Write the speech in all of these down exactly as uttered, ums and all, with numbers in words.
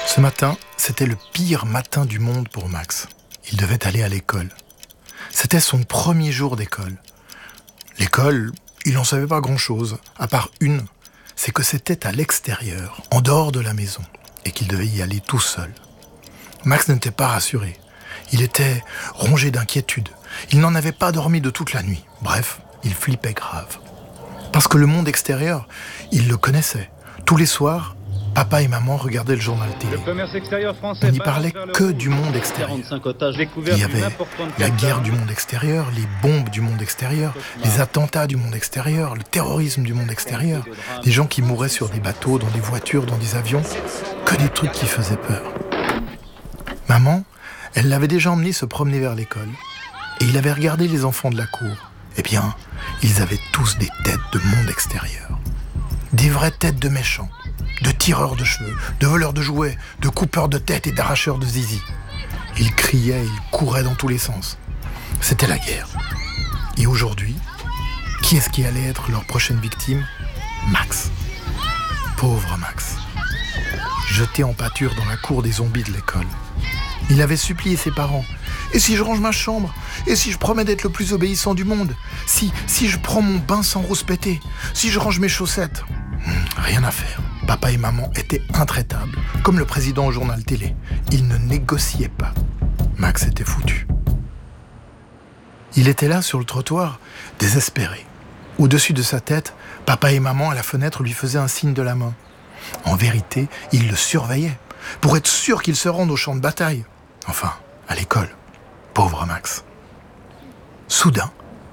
Ce matin, c'était le pire matin du monde pour Max. Il devait aller à l'école. C'était son premier jour d'école. L'école, il n'en savait pas grand-chose, à part une, c'est que c'était à l'extérieur, en dehors de la maison, et qu'il devait y aller tout seul. Max n'était pas rassuré. Il était rongé d'inquiétude. Il n'en avait pas dormi de toute la nuit. Bref, il flippait grave. Parce que le monde extérieur, il le connaissait. Tous les soirs, papa et maman regardaient le journal télé. Le commerce extérieur français On n'y parlait que du monde extérieur. Il y avait la guerre du monde extérieur, les bombes du monde extérieur, les attentats du monde extérieur, le terrorisme du monde extérieur, des gens qui mouraient sur des bateaux, dans des voitures, dans des avions, que des trucs qui faisaient peur. Maman, elle l'avait déjà emmené se promener vers l'école. Et il avait regardé les enfants de la cour. Eh bien, ils avaient tous des têtes de monde extérieur. Des vraies têtes de méchants, de tireurs de cheveux, de voleurs de jouets, de coupeurs de têtes et d'arracheurs de zizi. Ils criaient, ils couraient dans tous les sens. C'était la guerre. Et aujourd'hui, qui est-ce qui allait être leur prochaine victime ? Max. Pauvre Max. Jeté en pâture dans la cour des zombies de l'école. Il avait supplié ses parents. « Et si je range ma chambre ? Et si je promets d'être le plus obéissant du monde ? Si, si je prends mon bain sans rouspéter ? Si je range mes chaussettes ?» hmm, Rien à faire. Papa et maman étaient intraitables, comme le président au journal télé. Ils ne négociaient pas. Max était foutu. Il était là, sur le trottoir, désespéré. Au-dessus de sa tête, papa et maman, à la fenêtre, lui faisaient un signe de la main. En vérité, ils le surveillaient, pour être sûr qu'il se rende au champ de bataille. Enfin, à l'école. Pauvre Max. Soudain, paf !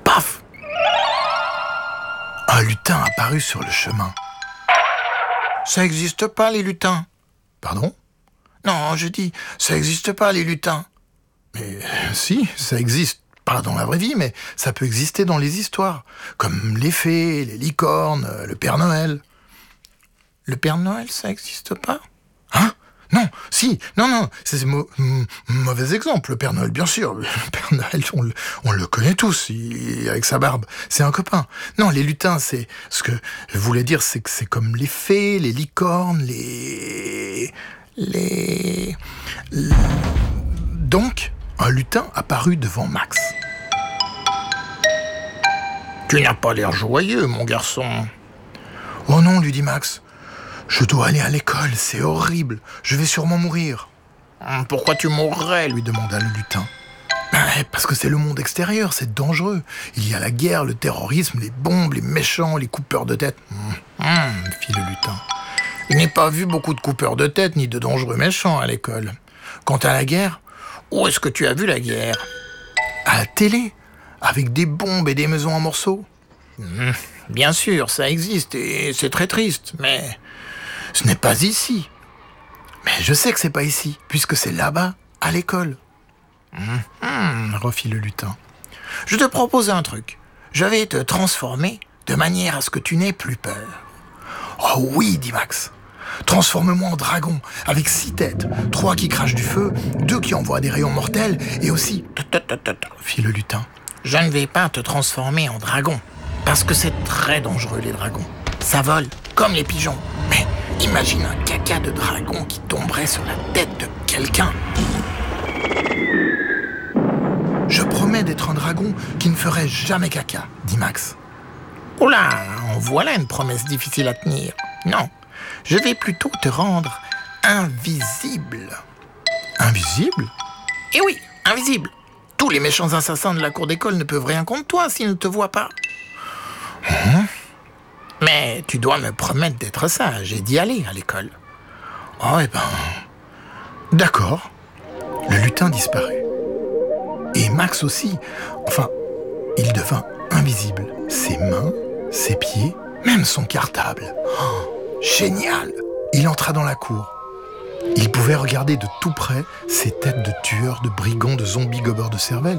Un lutin apparut sur le chemin. « Ça n'existe pas, les lutins !»« Pardon ? Non, je dis, ça n'existe pas, les lutins !»« Mais si, ça existe. Pas dans la vraie vie, mais ça peut exister dans les histoires. Comme les fées, les licornes, le Père Noël. »« Le Père Noël, ça n'existe pas ? Hein ? Non, si, non, non, c'est un mo- m- mauvais exemple, le Père Noël, bien sûr. Le Père Noël, on le, on le connaît tous, il, avec sa barbe, c'est un copain. Non, les lutins, c'est... Ce que je voulais dire, c'est que c'est comme les fées, les licornes, les... Les... les... Donc, un lutin apparut devant Max. « Tu n'as pas l'air joyeux, mon garçon. »« Oh non, lui dit Max. Je dois aller à l'école, c'est horrible. Je vais sûrement mourir. »« Pourquoi tu mourrais ?» lui demanda le lutin. Ben, « Parce que c'est le monde extérieur, c'est dangereux. Il y a la guerre, le terrorisme, les bombes, les méchants, les coupeurs de tête. Hum, hum, fit le lutin. « Je n'ai pas vu beaucoup de coupeurs de tête ni de dangereux méchants à l'école. Quant à la guerre, où est-ce que tu as vu la guerre ? » ?»« À la télé, avec des bombes et des maisons en morceaux. Hum, » Bien sûr, ça existe et c'est très triste, mais... Ce n'est pas ici. Mais je sais que c'est pas ici, puisque c'est là-bas, à l'école. Hum, hum, refit le lutin. Je te propose un truc. Je vais te transformer de manière à ce que tu n'aies plus peur. Oh oui, dit Max. Transforme-moi en dragon, avec six têtes, trois qui crachent du feu, deux qui envoient des rayons mortels, et aussi... fit le lutin. Je ne vais pas te transformer en dragon, parce que c'est très dangereux, les dragons. Ça vole, comme les pigeons. Mais imagine un caca de dragon qui tomberait sur la tête de quelqu'un. Je promets d'être un dragon qui ne ferait jamais caca, dit Max. Oula, en voilà une promesse difficile à tenir. Non, je vais plutôt te rendre invisible. Invisible ? Eh oui, invisible. Tous les méchants assassins de la cour d'école ne peuvent rien contre toi s'ils ne te voient pas. Hum ? Mais tu dois me promettre d'être sage et d'y aller à l'école. Oh, eh ben... D'accord. Le lutin disparut. Et Max aussi. Enfin, il devint invisible. Ses mains, ses pieds, même son cartable. Oh, génial! Il entra dans la cour. Il pouvait regarder de tout près ces têtes de tueurs, de brigands, de zombies gobeurs de cervelle